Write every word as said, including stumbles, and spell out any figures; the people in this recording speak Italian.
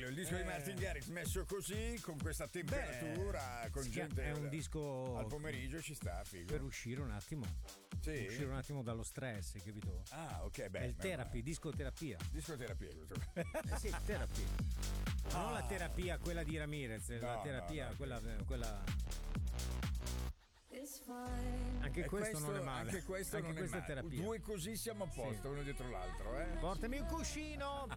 bello il disco Eh. di Martin Garrix messo così, con questa temperatura, Beh, con si gente chiama- è un disco al pomeriggio ci sta, figo. per uscire un attimo. Sì. Uscire un attimo dallo stress, capito? Ah, ok, beh. È il ma- therapy, discoterapia. Discoterapia questo. Eh sì, therapy. Ma non la terapia quella di Ramirez, la No, terapia no, no. quella, quella. Anche E questo, non è male. Anche questo Anche non questa è è male. terapia. Due così siamo a posto, Sì. uno dietro l'altro, eh. Portami un cuscino.